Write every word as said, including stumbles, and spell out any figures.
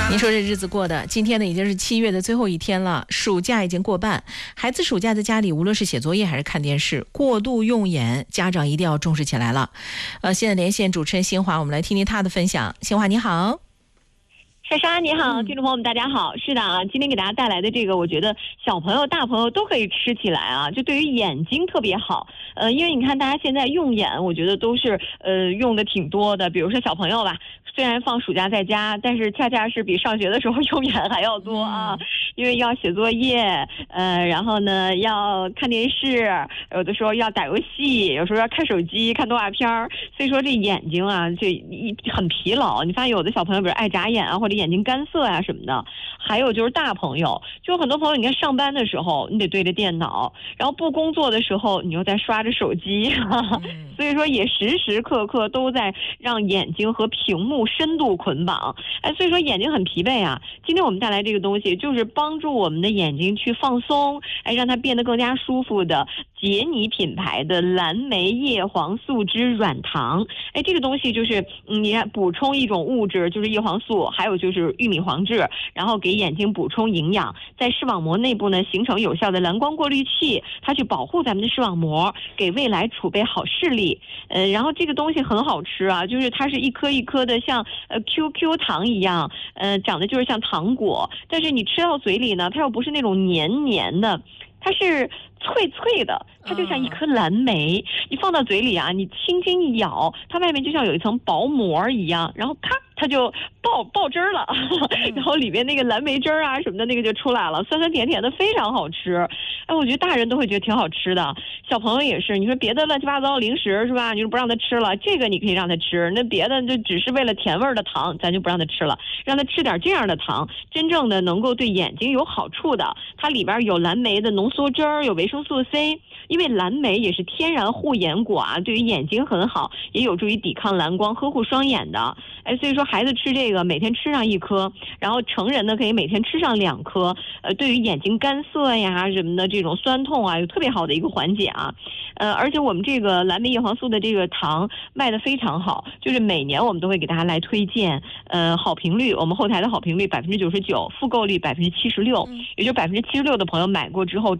您说这日子过的，今天呢已经是七月的最后一天了，暑假已经过半，孩子暑假在家里无论是写作业还是看电视，过度用眼，家长一定要重视起来了。呃，现在连线主持人新华，我们来听听他的分享。新华你好。 莎莎你好，听众朋友们大家好。是的啊，今天给大家带来的这个，我觉得小朋友大朋友都可以吃起来啊，就对于眼睛特别好。呃，因为你看大家现在用眼，我觉得都是呃用的挺多的。比如说小朋友吧，虽然放暑假在家，但是恰恰是比上学的时候用眼还要多啊，因为要写作业，呃，然后呢要看电视，有的时候要打游戏，有时候要看手机、看动画片儿，所以说这眼睛啊就一很疲劳。你发现有的小朋友比如爱眨眼啊，或者眼睛干涩啊什么的，还有就是大朋友，就很多朋友，你看上班的时候你得对着电脑，然后不工作的时候你又在刷着手机，呵呵，所以说也时时刻刻都在让眼睛和屏幕深度捆绑，哎，所以说眼睛很疲惫啊。今天我们带来这个东西，就是帮助我们的眼睛去放松，哎，让它变得更加舒服的杰尼品牌的蓝莓叶黄素之软糖，哎，这个东西就是嗯，你看补充一种物质，就是叶黄素，还有就是就是玉米黄质，然后给眼睛补充营养，在视网膜内部呢形成有效的蓝光过滤器，它去保护咱们的视网膜，给未来储备好视力。呃，然后这个东西很好吃啊，就是它是一颗一颗的像呃 Q Q 糖一样，呃，长得就是像糖果，但是你吃到嘴里呢，它又不是那种黏黏的，它是脆脆的，它就像一颗蓝莓，你放到嘴里啊，你轻轻一咬，它外面就像有一层薄膜一样，然后咔它就爆爆汁儿了，然后里面那个蓝莓汁儿啊什么的那个就出来了，酸酸甜甜的，非常好吃。哎，我觉得大人都会觉得挺好吃的，小朋友也是。你说别的乱七八糟零食是吧？你说不让他吃了，这个你可以让他吃，那别的就只是为了甜味儿的糖，咱就不让他吃了，让他吃点这样的糖，真正的能够对眼睛有好处的。它里边有蓝莓的浓缩汁儿，有维生素 C， 因为蓝莓也是天然护眼果啊，对于眼睛很好，也有助于抵抗蓝光，呵护双眼的。哎，所以说孩子吃这个每天吃上一颗，然后成人呢可以每天吃上两颗，呃，对于眼睛干涩呀什么的这种酸痛啊，有特别好的一个缓解啊。呃，而且我们这个蓝莓叶黄素的这个糖卖的非常好，就是每年我们都会给大家来推荐，呃，好评率，我们后台的好评率百分之九十九，复购率百分之七十六，也就百分之七十六的朋友买过之后